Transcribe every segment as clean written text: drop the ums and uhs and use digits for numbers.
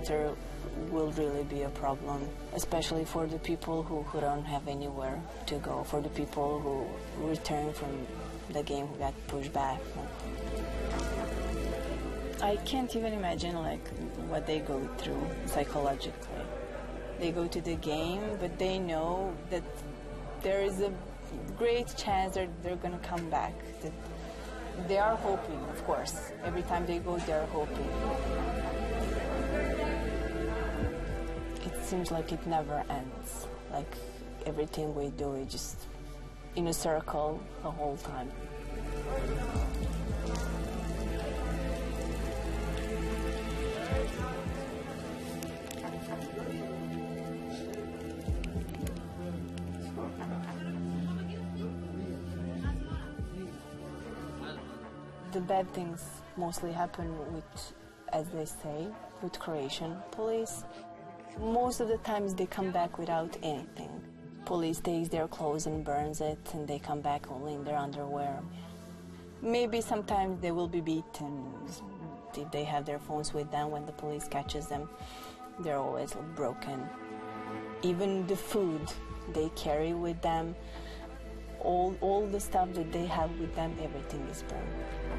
winter will really be a problem, especially for the people who don't have anywhere to go, for the people who return from the game who got pushed back. I can't even imagine like what they go through psychologically. They go to the game, but they know that there is a great chance that they're going to come back. That they are hoping, of course. Every time they go, they're hoping. It seems like it never ends. Like everything we do is just in a circle the whole time. The bad things mostly happen with, as they say, with Croatian police. Most of the times they come back without anything. Police takes their clothes and burns it, and they come back only in their underwear. Maybe sometimes they will be beaten if they have their phones with them when the police catches them. They're always broken. Even the food they carry with them, all the stuff that they have with them, everything is burned.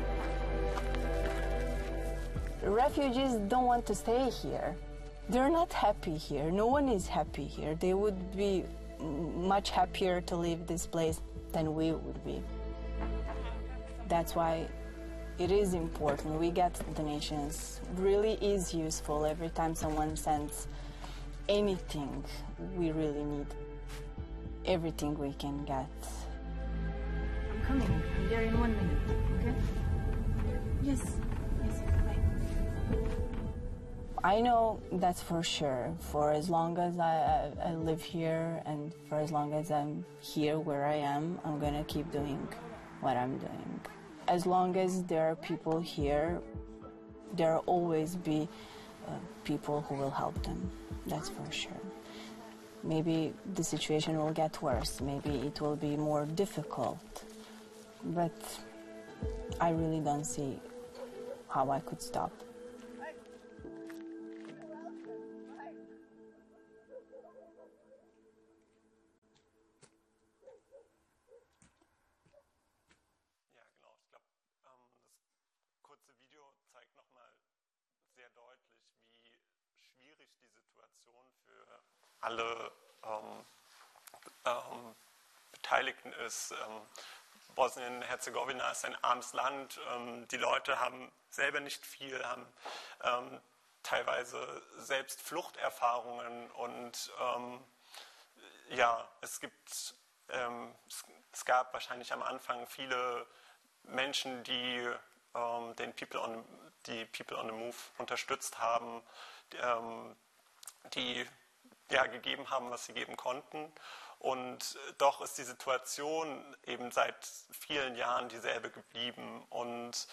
Refugees don't want to stay here. They're not happy here. No one is happy here. They would be much happier to leave this place than we would be. That's why it is important. We get donations. It really is useful. Every time someone sends anything, we really need everything we can get. I'm coming. I'm there in 1 minute, okay? Yes. I know that's for sure. For as long as I live here and for as long as I'm here where I am, I'm going to keep doing what I'm doing. As long as there are people here, there will always be people who will help them. That's for sure. Maybe the situation will get worse. Maybe it will be more difficult. But I really don't see how I could stop. Alle Beteiligten ist. Bosnien-Herzegowina ist ein armes Land. Die Leute haben selber nicht viel, haben teilweise selbst Fluchterfahrungen und ja, es gab wahrscheinlich am Anfang viele Menschen, die People on the Move unterstützt haben, die ja, gegeben haben, was sie geben konnten. Und doch ist die Situation eben seit vielen Jahren dieselbe geblieben. Und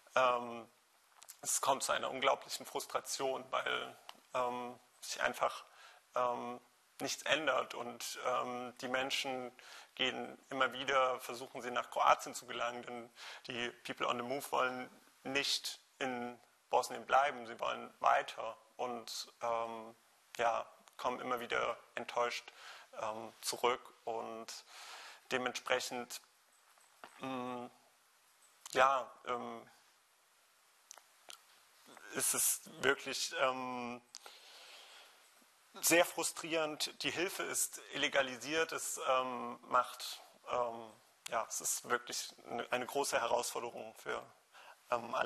es kommt zu einer unglaublichen Frustration, weil sich einfach nichts ändert. Und die Menschen gehen immer wieder, versuchen sie nach Kroatien zu gelangen, denn die People on the Move wollen nicht in Bosnien bleiben, sie wollen weiter. Und ja, kommen immer wieder enttäuscht zurück und dementsprechend ja, ist es wirklich sehr frustrierend. Die Hilfe ist illegalisiert, es ja, es ist wirklich eine große Herausforderung für alle.